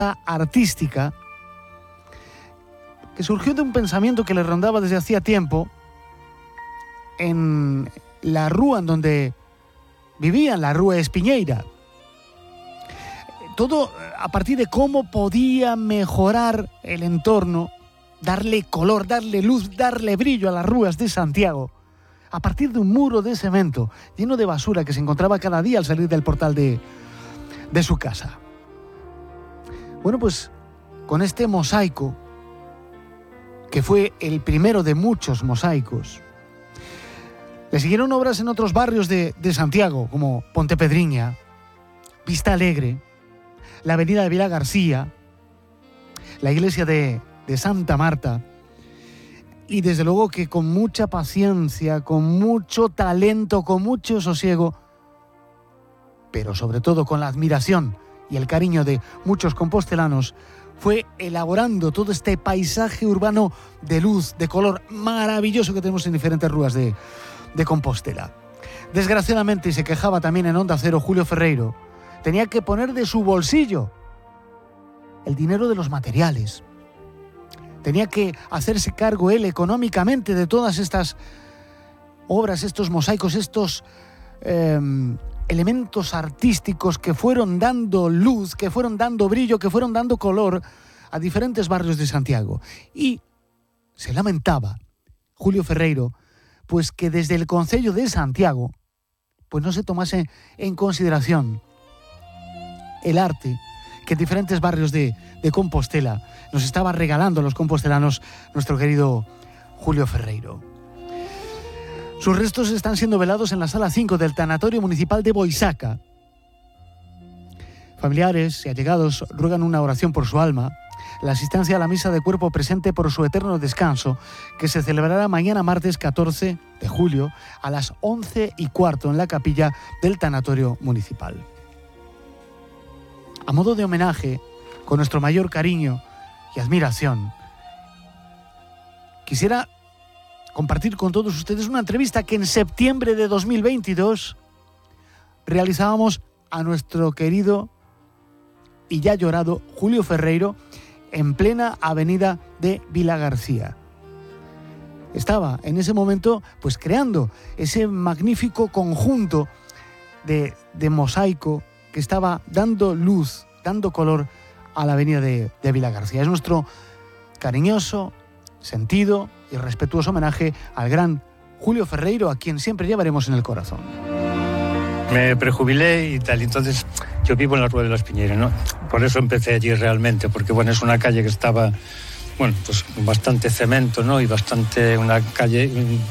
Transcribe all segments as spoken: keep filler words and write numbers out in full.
artística que surgió de un pensamiento que le rondaba desde hacía tiempo en la rúa en donde vivían, la rúa Espiñeira. Todo a partir de cómo podía mejorar el entorno, darle color, darle luz, darle brillo a las rúas de Santiago, a partir de un muro de cemento lleno de basura que se encontraba cada día al salir del portal de, de su casa. Bueno, pues con este mosaico, que fue el primero de muchos mosaicos, le siguieron obras en otros barrios de, de Santiago, como Pontepedriña, Vista Alegre, la avenida de Vilagarcía, la iglesia de, de Santa Marta, y desde luego que con mucha paciencia, con mucho talento, con mucho sosiego, pero sobre todo con la admiración y el cariño de muchos compostelanos, fue elaborando todo este paisaje urbano de luz, de color maravilloso que tenemos en diferentes rúas de, de Compostela. Desgraciadamente, y se quejaba también en Onda Cero Julio Ferreiro, tenía que poner de su bolsillo el dinero de los materiales. Tenía que hacerse cargo él económicamente de todas estas obras, estos mosaicos, estos eh, elementos artísticos que fueron dando luz, que fueron dando brillo, que fueron dando color a diferentes barrios de Santiago. Y se lamentaba Julio Ferreiro, pues que desde el Concello de Santiago pues no se tomase en consideración el arte que en diferentes barrios de, de Compostela nos estaba regalando los compostelanos nuestro querido Julio Ferreiro. Sus restos están siendo velados en la sala cinco del Tanatorio Municipal de Boisaca. Familiares y allegados ruegan una oración por su alma, la asistencia a la misa de cuerpo presente por su eterno descanso, que se celebrará mañana martes catorce de julio a las once y cuarto en la capilla del Tanatorio Municipal. A modo de homenaje, con nuestro mayor cariño y admiración, quisiera compartir con todos ustedes una entrevista que en septiembre de dos mil veintidós realizábamos a nuestro querido y ya llorado Julio Ferreiro en plena avenida de Vilagarcía. Estaba en ese momento pues creando ese magnífico conjunto de, de mosaico que estaba dando luz, dando color a la avenida de, de Vilagarcía. Es nuestro cariñoso, sentido y respetuoso homenaje al gran Julio Ferreiro, a quien siempre llevaremos en el corazón. Me prejubilé y tal, entonces yo vivo en la Rúa de la Espiñeira, ¿no? Por eso empecé allí realmente, porque bueno, es una calle que estaba, bueno, pues bastante cemento, ¿no? Y bastante, una calle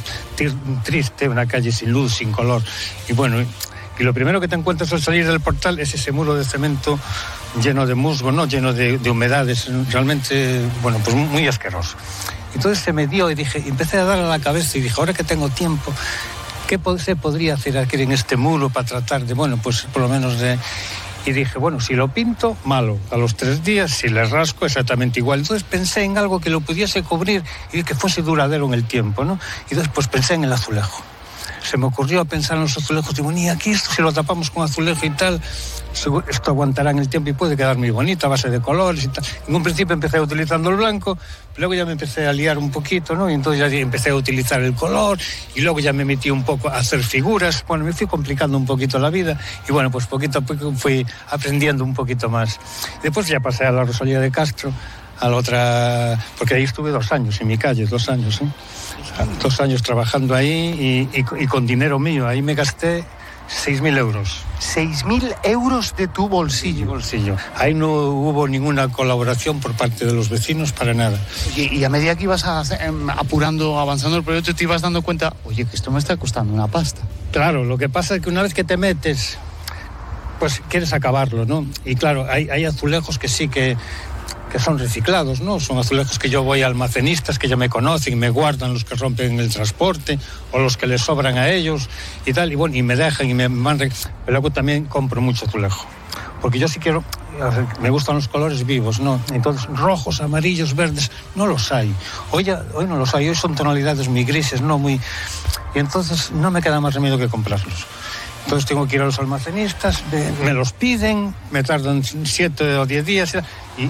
triste, una calle sin luz, sin color. Y bueno, y lo primero que te encuentras al salir del portal es ese muro de cemento lleno de musgo, ¿no? Lleno de, de humedades, realmente, bueno, pues muy asqueroso. Entonces se me dio y dije, empecé a dar a la cabeza y dije, ahora que tengo tiempo, ¿qué se podría hacer aquí en este muro para tratar de, bueno, pues por lo menos de... Y dije, bueno, si lo pinto, malo. A los tres días, si le rasco, exactamente igual. Entonces pensé en algo que lo pudiese cubrir y que fuese duradero en el tiempo, ¿no? Y después pensé en el azulejo. Se me ocurrió pensar en los azulejos. Digo, ni aquí esto, si lo tapamos con azulejo y tal, esto aguantará en el tiempo y puede quedar muy bonito, a base de colores y tal. En un principio empecé utilizando el blanco, luego ya me empecé a liar un poquito, ¿no? Y entonces ya empecé a utilizar el color y luego ya me metí un poco a hacer figuras. Bueno, me fui complicando un poquito la vida y bueno, pues poquito a poco fui aprendiendo un poquito más. Después ya pasé a la Rosalía de Castro, a la otra, porque ahí estuve dos años en mi calle, dos años, ¿eh? Dos años trabajando ahí y, y, y con dinero mío. Ahí me gasté seis mil euros. seis mil euros de tu bolsillo. bolsillo. Ahí no hubo ninguna colaboración por parte de los vecinos para nada. Y, y a medida que ibas a, um, apurando, avanzando el proyecto, te ibas dando cuenta, oye, que esto me está costando una pasta. Claro, lo que pasa es que una vez que te metes, pues quieres acabarlo, ¿no? Y claro, hay, hay azulejos que sí que... que son reciclados, ¿no? Son azulejos que yo voy a almacenistas que ya me conocen, me guardan los que rompen el transporte o los que les sobran a ellos y tal, y bueno, y me dejan y me mandan. Pero luego también compro mucho azulejo, porque yo sí quiero, me gustan los colores vivos, ¿no? Entonces, rojos, amarillos, verdes, no los hay. Hoy, ya, hoy no los hay, hoy son tonalidades muy grises, ¿no? Muy... Y entonces no me queda más remedio que comprarlos. Entonces tengo que ir a los almacenistas, me, me los piden, me tardan siete o diez días y